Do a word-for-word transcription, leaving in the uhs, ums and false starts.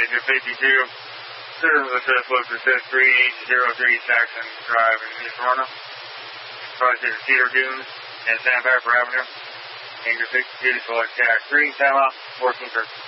Angel fifty-two, service assist look for six three eight zero three Saxon Drive in East Lorna. Project to Cedar Dunes and Sandpiper Avenue. Angel fifty-two, select Jack three, time off, working for